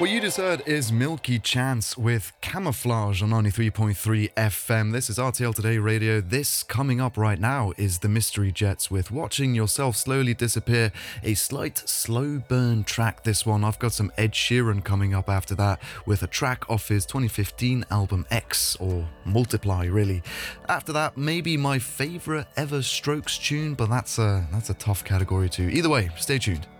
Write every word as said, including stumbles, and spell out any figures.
What you just heard is Milky Chance with Camouflage on ninety-three point three F M. This is R T L Today Radio. This coming up right now is the Mystery Jets with Watching Yourself Slowly Disappear, a slight slow burn track. This one, I've got some Ed Sheeran coming up after that with a track off his twenty fifteen album X, or Multiply really. After that, maybe my favourite ever Strokes tune, but that's a, that's a tough category too. Either way, stay tuned.